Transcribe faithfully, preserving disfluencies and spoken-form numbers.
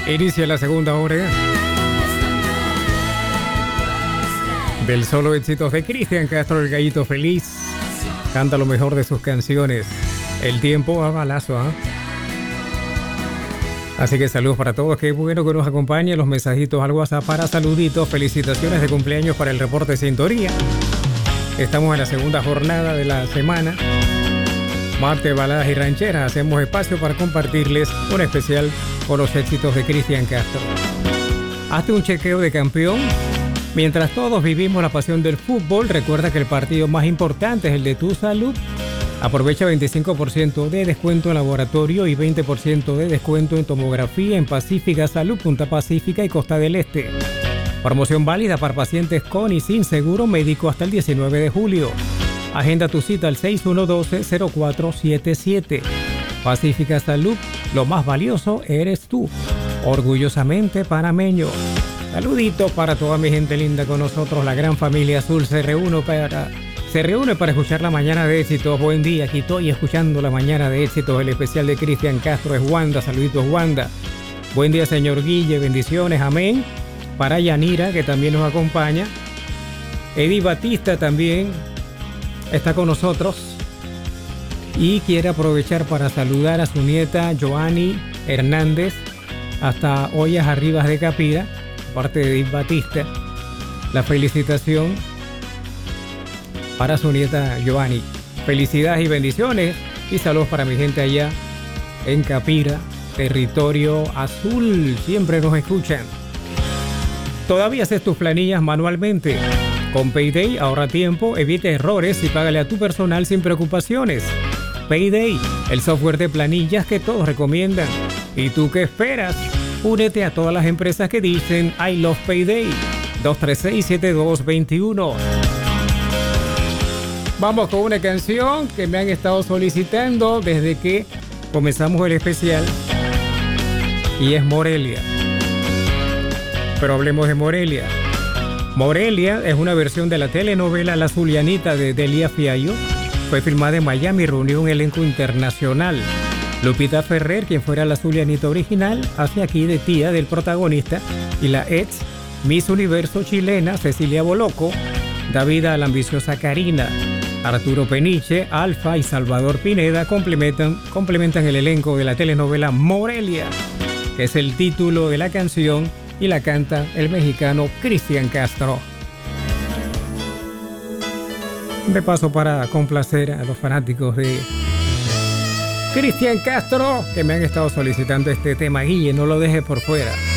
Inicia la segunda hora del solo éxitos de Cristian Castro, el gallito feliz. Canta lo mejor de sus canciones. El tiempo a balazo, ¿eh? Así que saludos para todos. Qué bueno que nos acompañen. Los mensajitos al WhatsApp para saluditos. Felicitaciones de cumpleaños para el reporte de sintonía. Estamos en la segunda jornada de la semana. Martes, baladas y rancheras. Hacemos espacio para compartirles un especial con los éxitos de Cristian Castro. Hazte un chequeo de campeón. Mientras todos vivimos la pasión del fútbol, recuerda que el partido más importante es el de tu salud. Aprovecha veinticinco por ciento de descuento en laboratorio y veinte por ciento de descuento en tomografía en Pacífica Salud, Punta Pacífica y Costa del Este. Promoción válida para pacientes con y sin seguro médico hasta el diecinueve de julio. Agenda tu cita al seis uno uno dos cero cuatro siete siete. Pacífica Salud, lo más valioso eres tú. Orgullosamente panameño. Saluditos para toda mi gente linda con nosotros. La gran familia azul se reúne para, se reúne para escuchar la mañana de éxitos. Buen día, aquí estoy escuchando la mañana de éxitos. El especial de Cristian Castro es Wanda. Saluditos, Wanda. Buen día, señor Guille. Bendiciones, amén. Para Yanira, que también nos acompaña. Eddie Batista también está con nosotros. Y quiere aprovechar para saludar a su nieta Joanny Hernández hasta Ollas Arribas de Capira. Parte de Edith Batista, la felicitación para su nieta Giovanni. Felicidades y bendiciones y saludos para mi gente allá en Capira, territorio azul. Siempre nos escuchan. Todavía haces tus planillas manualmente. Con Payday ahorra tiempo, evita errores y págale a tu personal sin preocupaciones. Payday, el software de planillas que todos recomiendan. ¿Y tú qué esperas? Únete a todas las empresas que dicen I love Payday. dos tres seis, siete dos dos uno. Vamos con una canción que me han estado solicitando desde que comenzamos el especial. Y es Morelia. Pero hablemos de Morelia. Morelia es una versión de la telenovela La Zulianita de Delia Fiallo. Fue filmada en Miami y reunió un elenco internacional. Lupita Ferrer, quien fuera la Zulianita original, hace aquí de tía del protagonista, y la ex Miss Universo chilena Cecilia Boloco da vida a la ambiciosa Karina. Arturo Peniche, Alfa y Salvador Pineda complementan, complementan el elenco de la telenovela Morelia, que es el título de la canción y la canta el mexicano Cristian Castro. De paso para complacer a los fanáticos de Cristian Castro, que me han estado solicitando este tema. Guille, no lo dejes por fuera.